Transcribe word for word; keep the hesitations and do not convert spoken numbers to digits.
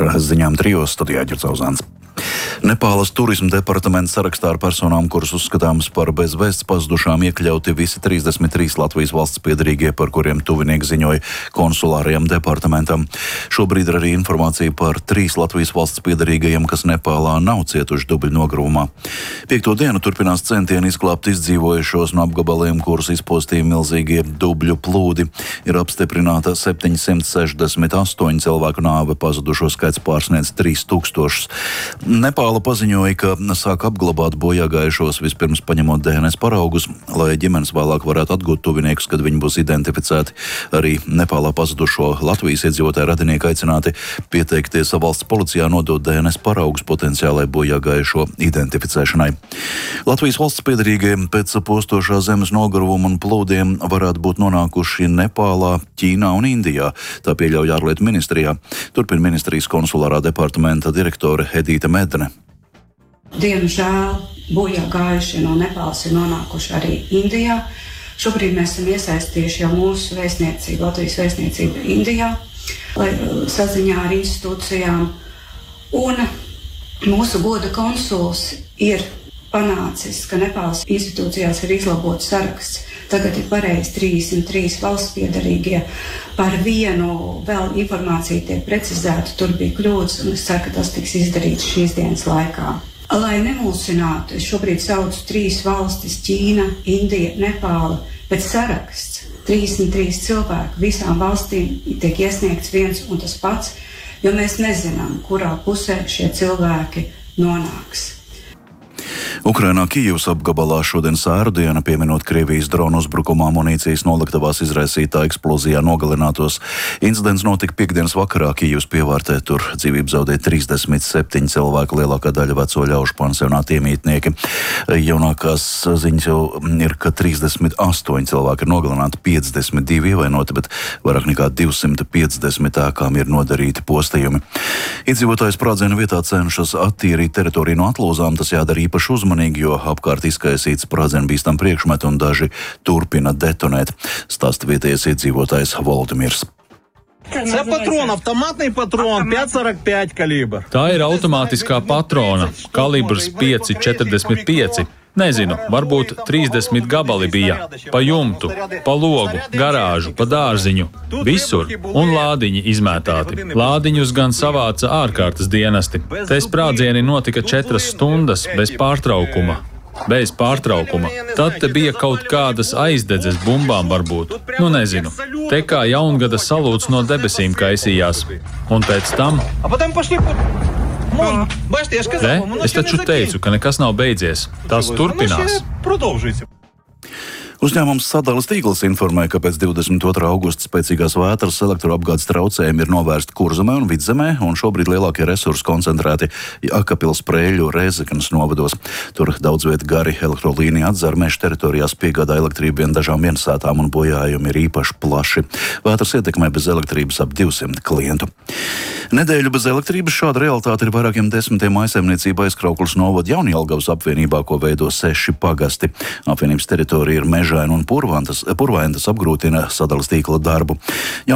ziņām trijos studijā Ģercauzāns. Nepālas turisma departaments sarakstā ar personām, kuras uzskatāmas par bez vēsts pazudušām, iekļauti visi trīsdesmit trīs Latvijas valsts piederīgie, par kuriem tuvinieki ziņoja konsulārajam departamentam. Šobrīd ir arī informācija par trīs Latvijas valsts piederīgajiem, kas Nepālā nav cietuši dubļu nogruvumā. Piekto dienu turpinās centieni izglābt izdzīvojušos no apgabaliem, kurus izpostīja milzīgie dubļu plūdi. Ir apstiprināta septiņsimt sešdesmit astoņi cilvēku nāve, pazudušo skaits pārsniedz trīs tūkstošus. Nepāla paziņoja, ka sāk apglabāt bojāgājušos, vispirms paņemot D N S paraugus, lai ģimenes vēlāk varētu atgūt tuviniekus, kad viņi būs identificēti. Arī Nepālā pazudušo Latvijas iedzīvotāju radinieki aicināti pieteikties valsts policijā, nodot D N S paraugus potenciālai bojāgājušo identificēšanai. Latvijas valsts piederīgie pēc postošā zemes nogruvuma un plūdiem varētu būt nonākuši Nepālā, Ķīnā un Indijā. Tā pieļauj ārlietu ministrijā. Turpina ministrijas konsulārā departamenta direktore Edīte Medne. Diemžēl bojā gājušie no Nepālas ir nonākuši arī Indijā. Šobrīd mēs esam iesaistījuši jau mūsu vēstniecību, Latvijas vēstniecību Indijā, lai saziņā ar institūcijām. Un mūsu goda konsuls ir panācis, ka Nepālas institūcijās ir izlabots saraksts. Tagad ir pareizi trīsdesmit trīs valsts piederīgie. Par vienu vēl informācija tiek precizēta, tur bija kļūdas, un es ceru, ka tas tiks izdarīts šīs dienas laikā. Lai nemulsinātu, es šobrīd saucu trīs valstis - Ķīna, Indija, Nepāla, pēc saraksts. trīsdesmit trīs cilvēku visām valstīm tiek iesniegts viens un tas pats, jo mēs nezinām, kurā pusē šie cilvēki nonāks. Ukrainā Kijivas apgabalā šodien sērdiena, pieminot Krievijas dronu uzbrukumā munīcijas noliktavās izraisītā eksplozijā nogalinātos. Incidents notika piekdienas vakarā Kijivas pievārtē, tur dzīvību zaudēja trīsdesmit septiņi cilvēki, lielākā daļa veco ļaužu pansionāta iemītnieki. Jaunākās ziņas jau ir, ka trīsdesmit astoņi cilvēki ir nogalināti, piecdesmit divi ievainoti, bet vairāk nekā divsimt piecdesmit ēkām ir nodarīti postījumi. Iedzīvotājs sprādziena vietā cenšas attīrīt teritoriju no atlūzām, tas jādara īpaši uzmanīgi, jo apkārt izkaisīts sprādzienu bīstam priekšmetu un daži turpina detonēt, stāsta vietējais iedzīvotājs Volodimirs. Це патрон, автоматний патрон, п'ять сорок п'ять калібр. Tā ir automātiskā patrona, kalibrs pieci četrdesmit pieci. Nezinu, varbūt trīsdesmit gabali bija. Pa jumtu, pa logu, garāžu, pa dārziņu. Visur. Un lādiņi izmētāti. Lādiņus gan savāca ārkārtas dienesti. Te sprādzieni notika četras stundas bez pārtraukuma. Bez pārtraukuma. Tad te bija kaut kādas aizdedzes bumbām varbūt. Nu nezinu. Te kā jaungada salūts no debesīm kaisījās. Un pēc tam... Re, es taču teicu, ka nekas nav beidzies. Tas turpinās. Uzņēmums Sadales tīkls informē, ka pēc divdesmit otrā augusta spēcīgās vētras elektroapgādes traucējumi ir novērsti Kurzemē un Vidzemē, un šobrīd lielākie resursi koncentrēti Akapils, Prēļu, Rēzeknes novados. Tur daudz viet gari elektrolīnija atzara, meža teritorijās piegādā elektrību vien dažām viensētām un bojājumi ir īpaši plaši. Vētras ietekmē bez elektrības ap divsimt klientu. Nedēļu bez elektrības šāda realitāte ir vairākiem desmitiem mājsaimniecību aizkrauklis novada Jaunjelgavas apvienībā, ko veido seši pagasti. Apvienības teritorija ir mežaina un purvaina, tas apgrūtina sadales tīkla darbu.